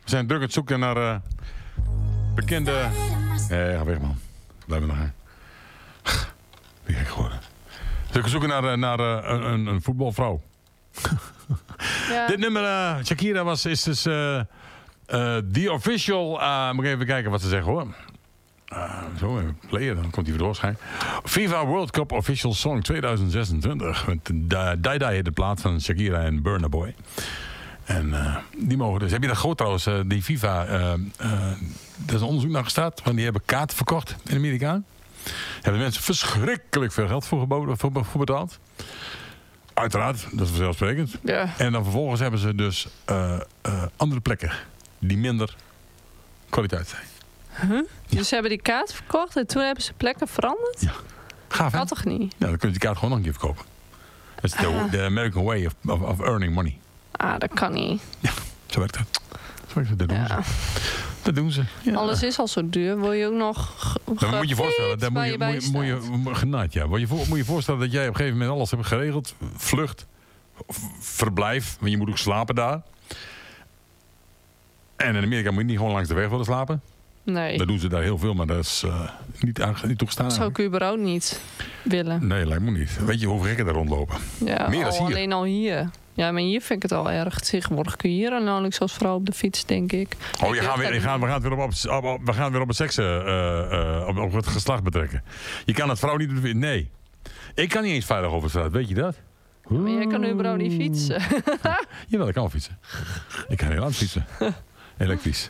zijn druk aan het zoeken naar bekende... ga weg, man. Blijf maar nog. Ben gek geworden. Ze zoeken naar een voetbalvrouw. Ja. Dit nummer, Shakira is dus the official... moet ik even kijken wat ze zeggen, hoor. Zo, even playen, dan komt hij weer doorschijn. FIFA World Cup Official Song 2026. Met Die heet de plaat van Shakira en Burna Boy. En die mogen dus... Heb je dat gehoord trouwens? Die FIFA... er is een onderzoek naar gestaat. Want die hebben kaarten verkocht in Amerika. Hebben mensen verschrikkelijk veel geld voor betaald. Uiteraard, dat is vanzelfsprekend. Ja. En dan vervolgens hebben ze dus andere plekken die minder kwaliteit zijn. Huh? Dus ze hebben die kaart verkocht en toen hebben ze plekken veranderd? Ja. Gaaf, hè? Dat toch niet? Ja, dan kun je die kaart gewoon nog een keer verkopen. Dat is de American way of earning money. Ah, dat kan niet. Ja, zo werkt dat. Dat doen ze. Dat doen ze. Ja. Alles is al zo duur. Wil je ook nog... Dan moet je voorstellen, dan moet je voorstellen dat jij op een gegeven moment alles hebt geregeld. Vlucht, verblijf, want je moet ook slapen daar. En in Amerika moet je niet gewoon langs de weg willen slapen. Nee. Dat doen ze daar heel veel, maar dat is niet toegestaan. Dat zou ik überhaupt niet willen. Nee, lijkt me niet. Weet je hoeveel gekken daar rondlopen? Ja, meer dan hier. Alleen al hier. Ja, maar hier vind ik het al erg. Tegenwoordig kun je hier al nauwelijks als vrouw op de fiets, denk ik. Oh, we gaan weer op het seks, op het geslacht betrekken. Je kan het vrouw niet doen. Nee. Ik kan niet eens veilig over de straat, weet je dat? Maar jij kan überhaupt niet fietsen. Jawel, ik kan wel fietsen. Ik kan heel aan fietsen. Elektrisch.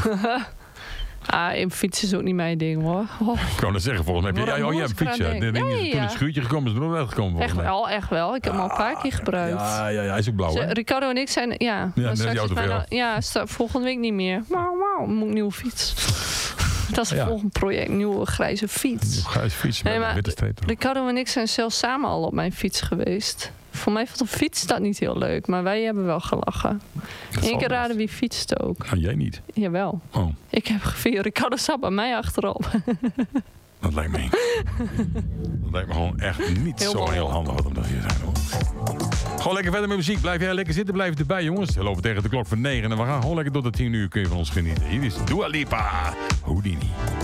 Fietsen is ook niet mijn ding, hoor. Oh. Ik kan het zeggen, volgens mij. Jij hebt een fiets. Toen in het schuurtje gekomen is, er nog wel gekomen. Echt wel. Ik heb hem al een paar keer gebruikt. Ja, hij is ook blauw, hè? Ricardo en ik zijn... Ja, dat is die auto voor jou. Volgende week niet meer. Moet een nieuwe fiets. Dat is het volgende project. Nieuwe grijze fiets. Grijze fiets met een witte streep. Ricardo en ik zijn zelfs samen al op mijn fiets geweest. Voor mij vond de fiets dat niet heel leuk. Maar wij hebben wel gelachen. Eén keer raden wie fietste ook. Nou, jij niet. Jawel. Oh. Ik heb via Ricardo zat bij mij achterop. Dat lijkt me gewoon echt niet heel handig wat om dat hier zijn, hoor. Gewoon lekker verder met muziek. Blijf jij lekker zitten, blijf erbij, jongens. We lopen tegen de klok van 9 en we gaan gewoon lekker tot de 10 uur kun je van ons genieten. Hier is Dua Lipa, Houdini.